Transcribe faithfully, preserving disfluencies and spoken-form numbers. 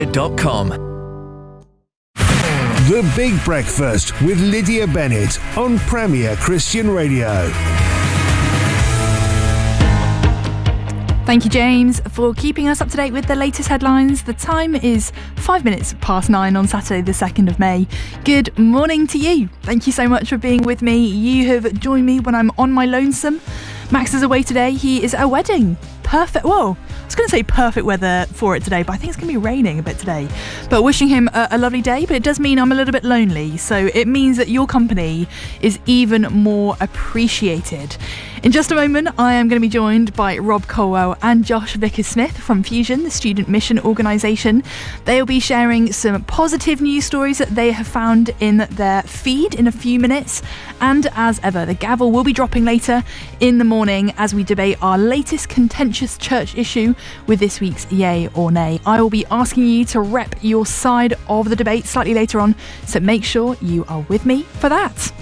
dot com. The Big Breakfast with Lydia Bennett on Premier Christian Radio. Thank you, James, for keeping us up to date with the latest headlines. The time is five minutes past nine on Saturday, the second of May. Good morning to you. Thank you so much for being with me. You have joined me when I'm on my lonesome. Max is away today. He is at a wedding. Perfect. Whoa. I was going to say perfect weather for it today, but I think it's going to be raining a bit today. But wishing him a, a lovely day, but it does mean I'm a little bit lonely. So it means that your company is even more appreciated. In just a moment, I am going to be joined by Rob Colwell and Josh Vickers-Smith from Fusion, the student mission organisation. They'll be sharing some positive news stories that they have found in their feed in a few minutes. And as ever, the gavel will be dropping later in the morning as we debate our latest contentious church issue with this week's Yay or Nay. I will be asking you to rep your side of the debate slightly later on, so make sure you are with me for that.